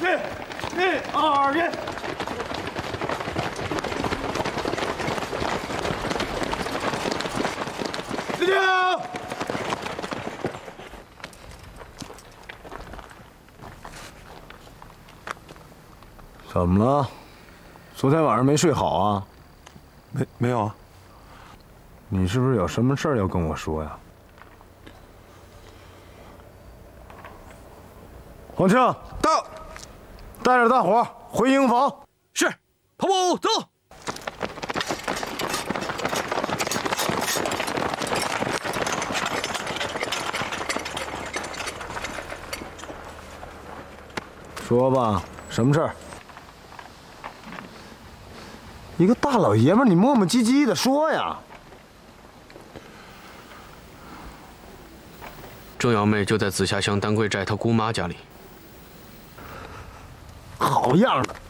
2、1。立定。怎么了？昨天晚上没睡好啊？ 没有啊。 你是不是有什么事儿要跟我说呀？黄庆到，带着大伙回营房。 是，跑步走。 说吧，什么事儿？一个大老爷们儿，你磨磨唧唧的说呀。 郑瑶妹就在紫霞乡丹桂寨她姑妈家里。 好样的！